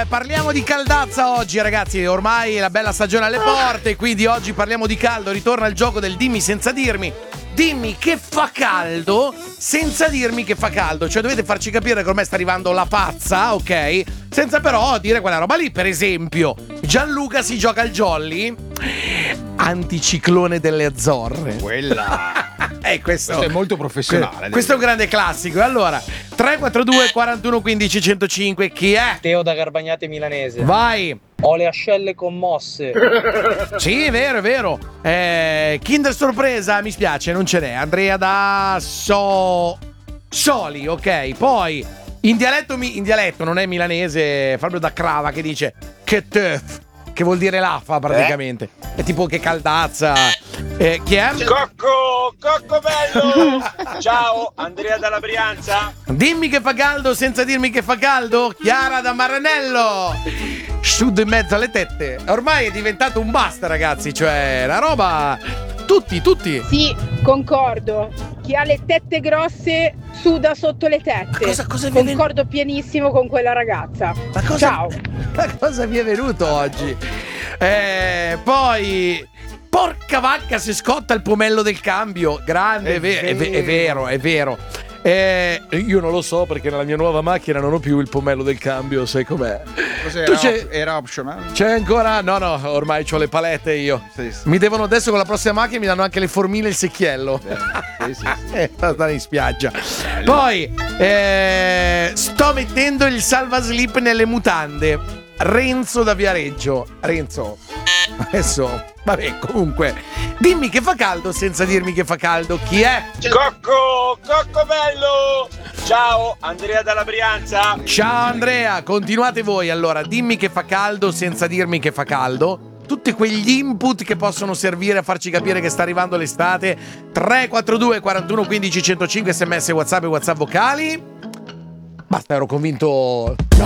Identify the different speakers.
Speaker 1: Parliamo di caldazza oggi, ragazzi. Ormai la bella stagione alle porte, quindi oggi parliamo di caldo. Ritorna il gioco del dimmi senza dirmi. Dimmi che fa caldo senza dirmi che fa caldo. Cioè dovete farci capire che ormai sta arrivando la pazza, ok? Senza però dire quella roba lì. Per esempio, Gianluca si gioca al jolly anticiclone delle Azzorre.
Speaker 2: Quella
Speaker 1: questo
Speaker 2: è molto professionale.
Speaker 1: Questo è un grande classico. Allora, 342 41 15 105. Chi è?
Speaker 3: Teo da Garbagnate Milanese.
Speaker 1: Vai.
Speaker 3: Ho le ascelle commosse.
Speaker 1: Sì, è vero, è vero. Kinder sorpresa, mi spiace, non ce n'è. Andrea da Soli, ok. Poi in dialetto non è milanese, proprio da Crava, che dice che teuf, che vuol dire l'afa praticamente. È tipo che caldazza. Chi è?
Speaker 4: Cocco bello! Ciao, Andrea dalla Brianza.
Speaker 1: Dimmi che fa caldo senza dirmi che fa caldo. Chiara da Maranello. Sciudo in mezzo alle tette. Ormai è diventato un basta, ragazzi. Cioè, la roba. Tutti.
Speaker 5: Sì, concordo. Chi ha le tette grosse suda sotto le tette.
Speaker 1: Cosa vi è
Speaker 5: concordo pienissimo con quella ragazza. Ciao.
Speaker 1: Ma cosa vi è venuto oggi? Poi. Porca vacca, se scotta il pomello del cambio. Grande, è vero. Io non lo so perché nella mia nuova macchina non ho più il pomello del cambio, sai com'è?
Speaker 2: Cos'era? Era optional?
Speaker 1: C'è ancora? No, ormai c'ho le palette io.
Speaker 2: Sì.
Speaker 1: Mi devono adesso con la prossima macchina mi danno anche le formine e il secchiello.
Speaker 2: Sì.
Speaker 1: Stare in spiaggia. Poi sto mettendo il salvaslip nelle mutande. Renzo da Viareggio. Renzo, adesso vabbè, comunque dimmi che fa caldo senza dirmi che fa caldo. Chi è?
Speaker 4: Cocco bello! Ciao, Andrea dalla Brianza.
Speaker 1: Ciao Andrea, continuate voi allora. Dimmi che fa caldo senza dirmi che fa caldo. Tutti quegli input che possono servire a farci capire che sta arrivando l'estate. 342 41 15 105 sms, WhatsApp e WhatsApp vocali. Basta, ero convinto